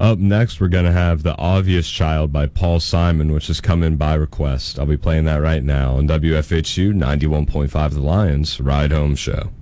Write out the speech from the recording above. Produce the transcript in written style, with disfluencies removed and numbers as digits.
Up next, we're going to have The Obvious Child by Paul Simon, which has come in by request. I'll be playing that right now on WFHU 91.5 The Lions Ride Home Show.